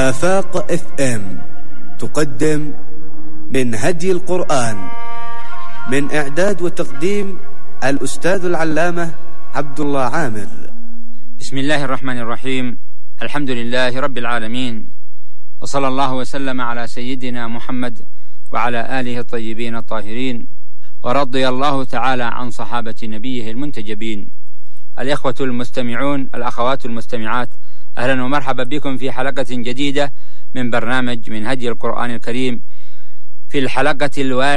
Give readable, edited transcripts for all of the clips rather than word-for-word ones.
آفاق FM تقدم من هدي القرآن، من إعداد وتقديم الأستاذ العلامة عبد الله عامر. بسم الله الرحمن الرحيم. الحمد لله رب العالمين، وصلى الله وسلم على سيدنا محمد وعلى آله الطيبين الطاهرين، ورضي الله تعالى عن صحابة نبيه المنتجبين. الإخوة المستمعون، الأخوات المستمعات، أهلا ومرحبا بكم في حلقة جديدة من برنامج من هدي القرآن الكريم. في الحلقة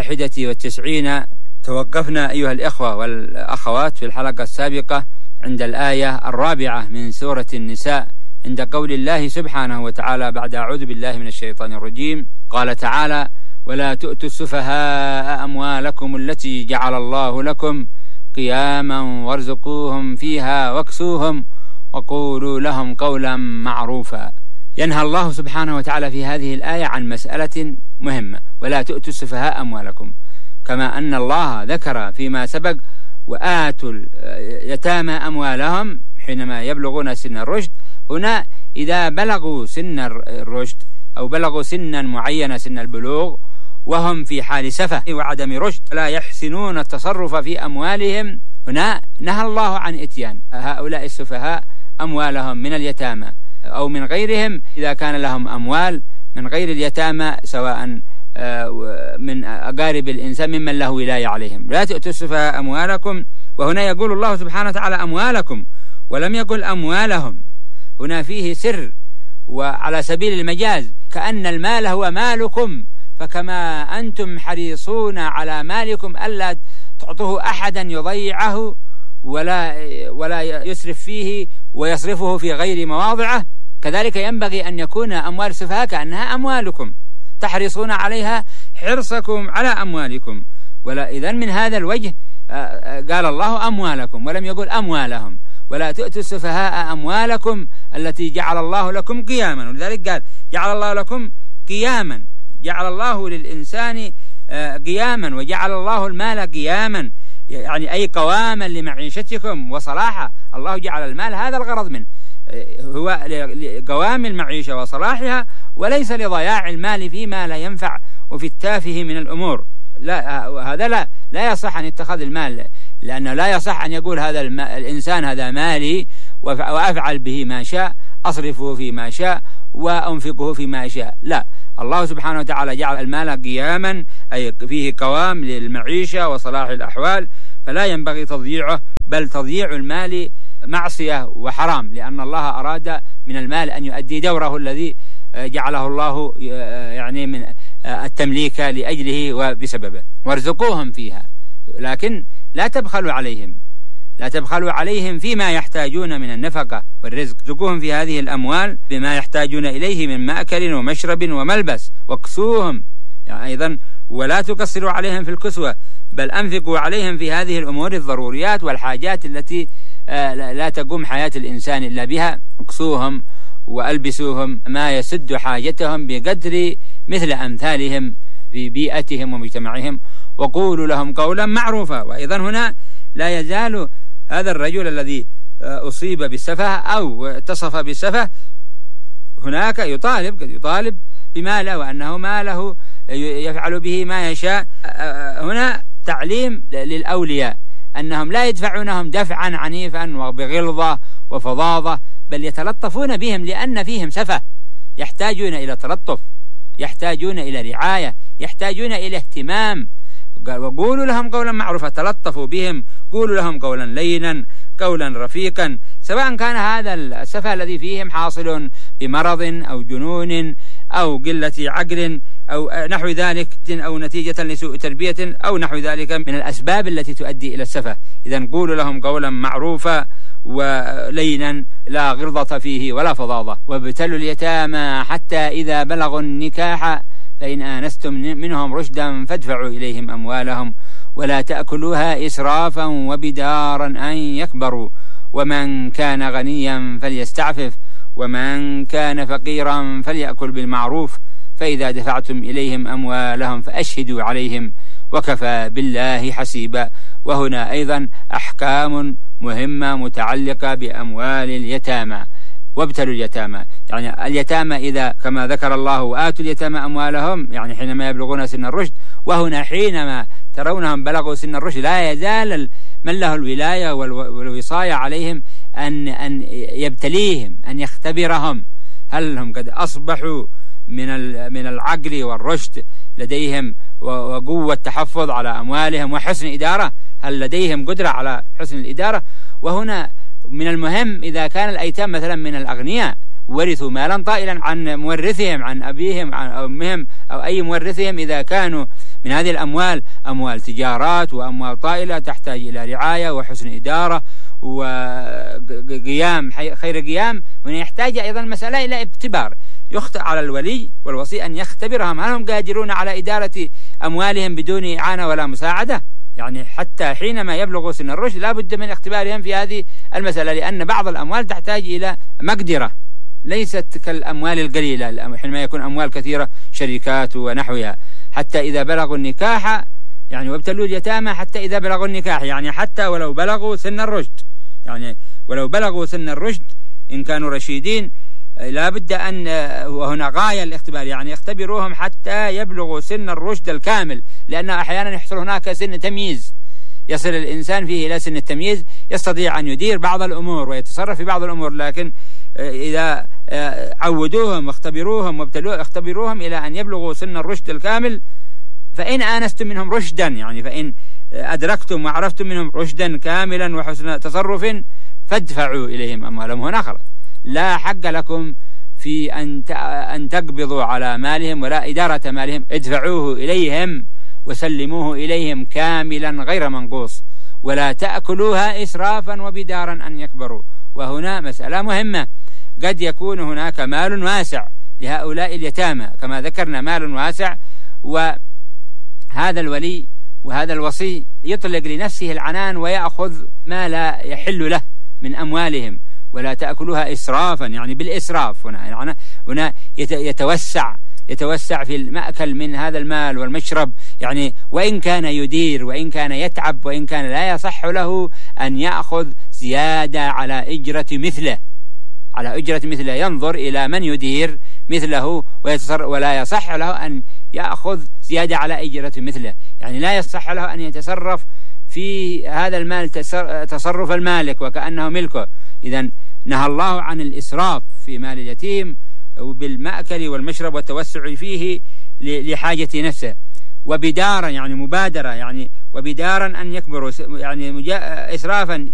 91 توقفنا أيها الإخوة والأخوات في الحلقة السابقة عند الآية 4 من سورة النساء، عند قول الله سبحانه وتعالى بعد أعوذ بالله من الشيطان الرجيم. قال تعالى: ولا تؤتوا السفهاء أموالكم التي جعل الله لكم قياما وارزقوهم فيها واكسوهم وقولوا لهم قولا معروفا. ينهى الله سبحانه وتعالى في هذه الآية عن مسألة مهمة: ولا تؤتوا السفهاء أموالكم، كما أن الله ذكر فيما سبق وآتوا اليتامى أموالهم حينما يبلغون سن الرشد. هنا إذا بلغوا سن الرشد أو بلغوا سنا معينة، سن البلوغ، وهم في حال سفه وعدم رشد لا يحسنون التصرف في أموالهم، هنا نهى الله عن إتيان هؤلاء السفهاء أموالهم من اليتامى أو من غيرهم. إذا كان لهم أموال من غير اليتامى، سواء من أقارب الإنسان ممن له ولاية عليهم، لا تؤتوا السفهاء أموالكم. وهنا يقول الله سبحانه وتعالى أموالكم ولم يقل أموالهم، هنا فيه سر وعلى سبيل المجاز، كأن المال هو مالكم، فكما أنتم حريصون على مالكم ألا تعطوه أحدا يضيعه ولا يسرف فيه ويصرفه في غير مواضعه، كذلك ينبغي أن يكون أموال السفهاء كأنها أموالكم، تحرصون عليها حرصكم على أموالكم. ولا إذن من هذا الوجه قال الله أموالكم ولم يقل أموالهم. ولا تؤتوا السفهاء أموالكم التي جعل الله لكم قياما، ولذلك قال جعل الله لكم قياما، جعل الله للإنسان قياما، وجعل الله المال قياما، يعني أي قواما لمعيشتكم وصلاحها. الله جعل المال هذا الغرض منه، هو لقوام المعيشة وصلاحها، وليس لضياع المال فيما لا ينفع وفي التافه من الأمور. لا، هذا لا يصح أن يتخذ المال، لأنه لا يصح أن يقول هذا الإنسان هذا مالي وأفعل به ما شاء، أصرفه فيما شاء وأنفقه فيما شاء. لا، الله سبحانه وتعالى جعل المال قياما، أي فيه قوام للمعيشة وصلاح الأحوال، فلا ينبغي تضييعه، بل تضييع المال معصية وحرام، لأن الله أراد من المال أن يؤدي دوره الذي جعله الله يعني من التمليك لأجله وبسببه. وارزقوهم فيها، لكن لا تبخلوا عليهم فيما يحتاجون من النفقة والرزق. ارزقوهم في هذه الأموال بما يحتاجون إليه من مأكل ومشرب وملبس، واكسوهم يعني أيضا، ولا تقصروا عليهم في الكسوة، بل أنفقوا عليهم في هذه الأمور الضروريات والحاجات التي لا تقوم حياة الإنسان إلا بها. اكسوهم وألبسوهم ما يسد حاجتهم بقدر مثل أمثالهم في بيئتهم ومجتمعهم، وقولوا لهم قولا معروفا. وأيضا هنا لا يزال هذا الرجل الذي أصيب بالسفه أو اتصف بالسفه، هناك يطالب بماله، وأنه ماله يفعل به ما يشاء. هنا تعليم للأولياء أنهم لا يدفعونهم دفعا عنيفا وبغلظة وفظاظة، بل يتلطفون بهم، لأن فيهم سفه، يحتاجون إلى تلطف، يحتاجون إلى رعاية، يحتاجون إلى اهتمام. وقولوا لهم قولا معروفا، تلطفوا بهم، قولوا لهم قولا لينا، قولا رفيقا، سواء كان هذا السفه الذي فيهم حاصل بمرض أو جنون أو قلة عقل أو نحو ذلك، أو نتيجة لسوء تربية أو نحو ذلك من الأسباب التي تؤدي إلى السفه. إذن قولوا لهم قولا معروفا ولينا، لا غلظة فيه ولا فظاظة. وابتلوا اليتامى حتى إذا بلغوا النكاح فإن آنستم منهم رشدا فادفعوا إليهم أموالهم ولا تأكلوها إسرافا وبدارا أن يكبروا ومن كان غنيا فليستعفف ومن كان فقيرا فليأكل بالمعروف فإذا دفعتم إليهم أموالهم فأشهدوا عليهم وكفى بالله حسيبا. وهنا أيضا أحكام مهمة متعلقة بأموال اليتامى. وابتلوا اليتامى. يعني اليتامى إذا كما ذكر الله وآتوا اليتامى أموالهم، يعني حينما يبلغون سن الرشد، وهنا حينما ترونهم بلغوا سن الرشد لا يزال من له الولاية والوصاية عليهم أن يبتليهم، أن يختبرهم، هل هم قد أصبحوا من العقل والرشد، لديهم وقوة تحفظ على أموالهم وحسن إدارة، هل لديهم قدرة على حسن الإدارة. وهنا من المهم إذا كان الأيتام مثلا من الأغنياء ورثوا مالا طائلا عن مورثهم، عن أبيهم عن أمهم أو أي مورثهم، إذا كانوا من هذه الأموال أموال تجارات وأموال طائلة تحتاج إلى رعاية وحسن إدارة وقيام خير قيام، هنا يحتاج أيضا مسألة إلى اختبار، يخطئ على الولي والوصي أن يختبرهم هل هم قادرون على إدارة أموالهم بدون إعانة ولا مساعدة. يعني حتى حينما يبلغوا سن الرشد لا بد من اختبارهم في هذه المسألة، لأن بعض الأموال تحتاج إلى مقدرة ليست كالأموال القليلة، حينما يكون أموال كثيرة شركات ونحوها. حتى إذا بلغوا النكاح، يعني وابتلوا اليتامى حتى إذا بلغوا النكاح، يعني حتى ولو بلغوا سن الرشد، يعني ولو بلغوا سن الرشد إن كانوا رشيدين لا بد أن، وهنا غاية الاختبار، يعني يختبروهم حتى يبلغوا سن الرشد الكامل، لأن أحيانا يحصل هناك سن تمييز، يصل الإنسان فيه إلى سن التمييز، يستطيع أن يدير بعض الأمور ويتصرف في بعض الأمور، لكن إذا عودوهم واختبروهم اختبروهم إلى أن يبلغوا سن الرشد الكامل، فإن آنستم منهم رشدا، يعني فإن أدركتم وعرفتم منهم رشدا كاملا وحسن تصرف فادفعوا إليهم أموالهم. هنا خلاص لا حق لكم في أن تقبضوا على مالهم ولا إدارة مالهم، ادفعوه إليهم وسلموه إليهم كاملا غير منقوص، ولا تأكلوها إسرافا وبدارا أن يكبروا. وهنا مسألة مهمة، قد يكون هناك مال واسع لهؤلاء اليتامى كما ذكرنا، مال واسع، وهذا الولي وهذا الوصي يطلق لنفسه العنان ويأخذ ما لا يحل له من أموالهم. ولا تأكلوها إسرافا، يعني بالإسراف هنا يتوسع في المأكل من هذا المال والمشرب، يعني وإن كان يدير وإن كان يتعب وإن كان لا يصح له أن يأخذ زيادة على أجرة مثله، ينظر إلى من يدير مثله ولا يصح له أن يأخذ زيادة على أجرة مثله، يعني لا يصح له أن يتصرف في هذا المال تصرف المالك وكأنه ملكه. إذن نهى الله عن الإسراف في مال اليتيم بالمأكل والمشرب والتوسع فيه لحاجة نفسه. وبدارا يعني مبادرة، يعني وبدارا أن يكبروا، يعني إسرافا